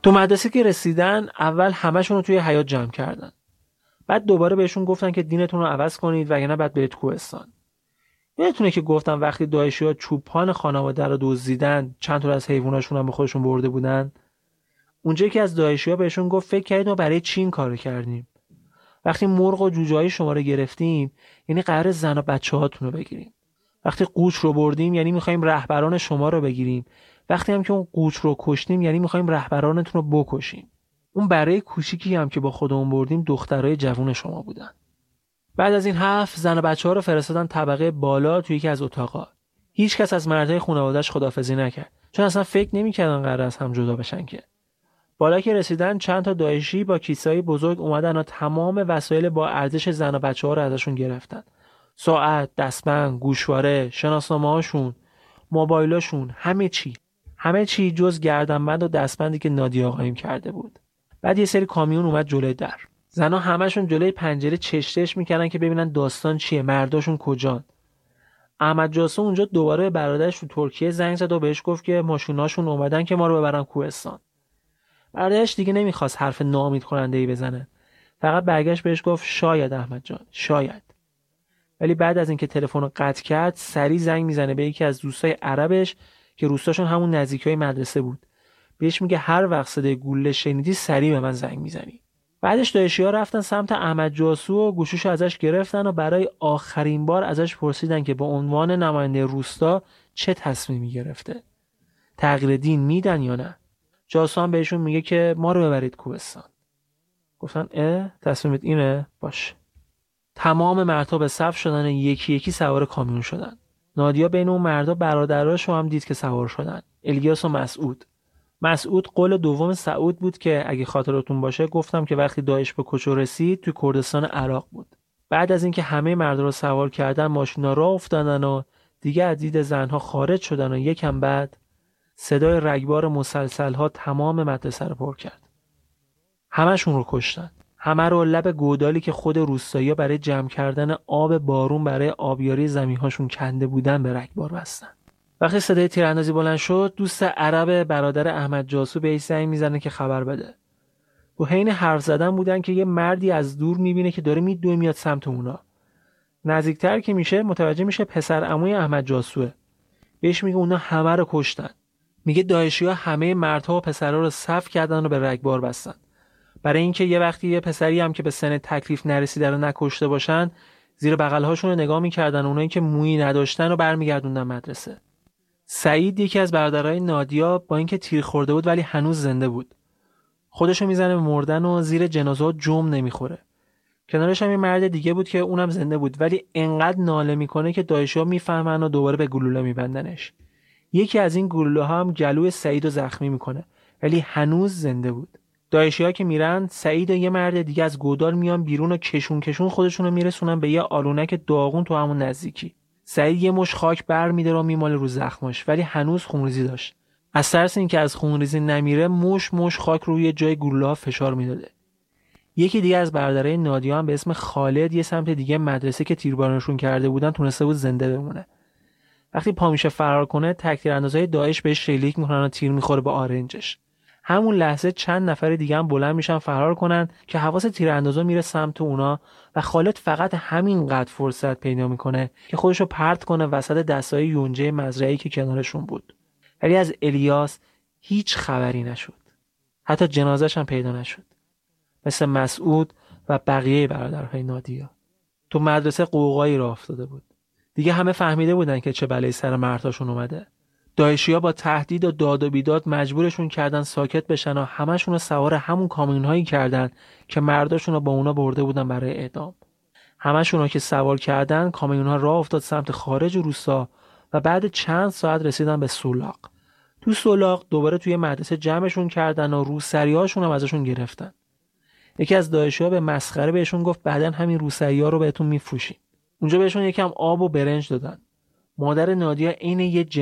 تو مدرسه که رسیدن اول همشون رو توی حیاط جمع کردن. بعد دوباره بهشون گفتن که دینتون رو عوض کنید وگرنه بعد برید کوهستان. یادتونه که گفتم وقتی داعشی‌ها چوپان خانواده رو دزدیدن چند تا از حیواناشون هم به خودشون برده بودن؟ اونجایی که از داعشی‌ها بهشون گفت فکر کردید ما برای چی این کارو کردیم؟ وقتی مرغ و جوجه‌های شما رو گرفتیم یعنی قرار زن و بچه‌هاتون رو بگیریم. وقتی قوچ رو بردیم یعنی می‌خوایم رهبران شما رو بگیریم. وقتی هم که اون قوچ رو کشتیم یعنی می‌خوایم رهبرانتون رو بکشیم. اون برای کوچیکی هم که با خودمون بردیم دخترای جوون شما بودن. بعد از این حرف زن و بچه‌ها رو فرستادن طبقه بالا توی یکی از اتاق‌ها. هیچ کس از مردای خانواده‌اش خداحافظی نکرد چون اصلا فکر نمی‌کردن قرار از هم جدا بشن که. بالا که رسیدن چند تا داعشی با کیسه‌های بزرگ اومدن و تمام وسایل با ارزش زن و بچه‌ها رو ازشون گرفتن. ساعت، دستبند، گوشواره، شناسنامه‌هاشون، موبایلاشون، همه چی جز گردنبند و دستبندی که نادی آقایم کرده بود. بعد یه سری کامیون اومد جلوی در. زنا همشون جلوی پنجره چشتش میکردن که ببینن داستان چیه، مرداشون کجان. احمد جاسو اونجا دوباره برادرش تو ترکیه زنگ زد و بهش گفت که ماشیناشون اومدن که ما رو ببرن کوهستان. برادرش دیگه نمیخواست حرف ناامید کننده‌ای بزنه. فقط برگشت بهش گفت شاید احمد جان، شاید. ولی بعد از اینکه تلفن رو قطع کرد سریع زنگ میزنه به یکی از دوستای عربش که روستاشون همون نزدیکای مدرسه بود. بهش میگه هر وقت صدای گلوله شنیدی سریع به من زنگ میزنی. بعدش داعشی‌ها رفتن سمت احمد جاسو و گوشوشو ازش گرفتن و برای آخرین بار ازش پرسیدن که به عنوان نماینده روستا چه تصمیمی گرفته. تغییر دین میدن یا نه؟ جاسو هم بهشون میگه که ما رو ببرید کوهستان. گفتن تصمیمت اینه؟ باشه. تمام مردها به صف شدن، یکی یکی سوار کامیون شدن. نادیا بین اون مردا برادراشو هم دید که سوار شدن. الیاس و مسعود قول دوم سعود بود که اگه خاطرتون باشه گفتم که وقتی داعش به کوچو رسید تو کردستان عراق بود. بعد از اینکه همه مردا رو سوار کردن ماشینا راه افتادن و دیگه از دید زنها خارج شدن و یکم بعد صدای رگبار مسلسل‌ها تمام مدرسه رو پر کرد. همشون رو کشتن. همه رو لب گودالی که خود روستایی‌ها برای جمع کردن آب بارون برای آبیاری زمین‌هاشون کنده بودن به رگبار بستن. وقتی صدای تیراندازی بلند شد دوست عرب برادر احمد جاسو بهش زنگ میزنه که خبر بده. تو حین حرف زدن بودن که یه مردی از دور میبینه که داره میدوه میاد سمت اونا. نزدیکتر که میشه متوجه میشه پسر عموی احمد جاسوه. بهش میگه اونا همه رو کشتن. میگه داعشی‌ها همه مردها و پسرها رو صف کردن و به رگبار بستن. برای اینکه یه وقتی یه پسری هم که به سن تکلیف نرسیده رو نکشته باشن زیر بغل‌هاشون رو نگاه می‌کردن، اونایی که مویی نداشتن رو برمیگردوندن مدرسه. سعید یکی از برادرای نادیا با اینکه تیر خورده بود ولی هنوز زنده بود. خودشو میزنه به مردن و زیر جنازه‌ها جم نمیخوره. کنارش هم یه مرد دیگه بود که اونم زنده بود ولی انقدر ناله میکنه که داعشی‌ها میفهمن و دوباره به گلوله میبندنش. یکی از این گلوله‌ها هم گلوی سعیدو زخمی میکنه ولی هنوز زنده بود. داعشی‌ها که میرن سعید و یه مرد دیگه از گودال میان بیرون و کشون خودشونو میرسونن به یه آلونک داغون تو همون نزدیکی. سعید یه مش خاک برمی‌داره و میماله رو زخمش ولی هنوز خونریزی داشت. از ترس اینکه از خونریزی نمیره مش خاک روی جای گلوله‌ها فشار میداده. یکی دیگه از برادرای نادیا هم به اسم خالد یه سمت دیگه مدرسه که تیربارونشون کرده بودن تونسته بود زنده بمونه. وقتی پا میشه فرار کنه تک‌تیراندازای داعش بهش شلیک میکنن و تیر میخوره به آرنجش. همون لحظه چند نفر دیگه هم بلند میشن فرار کنن که حواس تیراندازا میره سمت اونا و خالد فقط همینقدر فرصت پیدا میکنه که خودشو پرت کنه وسط دستای یونجه مزرعه‌ای که کنارشون بود. ولی از الیاس هیچ خبری نشد. حتی جنازه‌ش هم پیدا نشد. مثل مسعود و بقیه برادرهای نادیا. تو مدرسه قوقایی راه افتاده بود. دیگه همه فهمیده بودن که چه بلایی سر مرداشون اومده. داعشی‌ها با تهدید و داد و بیداد مجبورشون کردن ساکت بشن و همشون رو سوار همون کامیون‌هایی کردن که مرداشون رو با اونا برده بودن برای اعدام. همشون رو که سوار کردن کامیون‌ها راه افتاد سمت خارج روستا و بعد چند ساعت رسیدن به سولاق. تو سولاق دوباره توی مدرسه جمعشون کردن و روسری‌هاشون هم ازشون گرفتن. یکی از داعشی‌ها به مسخره بهشون گفت بعداً همین روسری‌ها رو بهتون میفروشیم. اونجا بهشون یکم آب و برنج دادن. مادر نادیا عین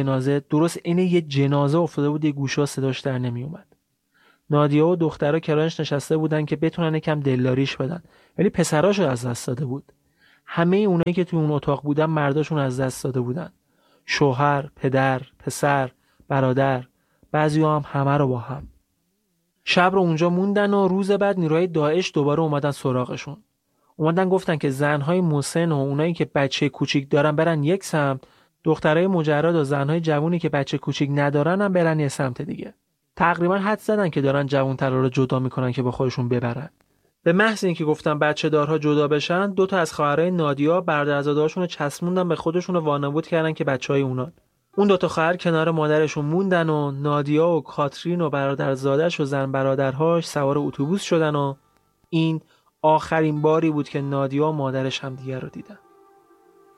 یه جنازه افتاده بود یه گوشه‌ها صداش در نمی اومد. نادیا و دخترها کنارش نشسته بودن که بتونن یکم دلداریش بدن ولی پسراشو از دست داده بود. همه اونایی که تو اون اتاق بودن مرداشون از دست داده بودن. شوهر، پدر، پسر، برادر، بعضی‌ها هم همه رو با هم. شب رو اونجا موندن و روز بعد نیروهای داعش دوباره اومدن سراغشون. اومدن گفتن که زنهای مسن و اونایی که بچه کوچیک دارن برن یک سمت، دخترای مجرد و زنهای جوونی که بچه کوچیک ندارن هم برن یه سمت دیگه. تقریبا حدس زدن که دارن جوان‌ترا رو جدا میکنن که با خودشون ببرن. به محض اینکه گفتن بچه دارها جدا بشن، 2 تا از خواهرای نادیا برادرزاده‌هاشون رو چسبوندن به خودشون و وانمود کردن که بچهای اونان. اون 2 تا خواهر کنار مادرشون موندن و نادیا و کاترین و برادرزاده‌اش و زن برادرهاش سوار اتوبوس شدن و این آخرین باری بود که نادیا و مادرش هم دیگه رو دیدن.